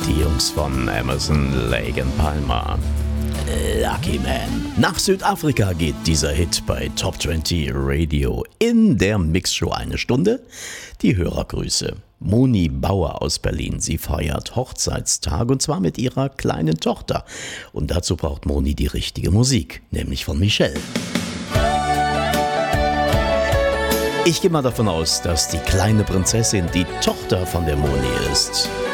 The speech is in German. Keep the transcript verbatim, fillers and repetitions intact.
Die Jungs von Emerson, Lake and Palmer. Lucky Man. Nach Südafrika geht dieser Hit bei Top zwanzig Radio in der Mixshow eine Stunde. Die Hörergrüße. Moni Bauer aus Berlin. Sie feiert Hochzeitstag und zwar mit ihrer kleinen Tochter. Und dazu braucht Moni die richtige Musik, nämlich von Michelle. Ich gehe mal davon aus, dass die kleine Prinzessin die Tochter von der Moni ist.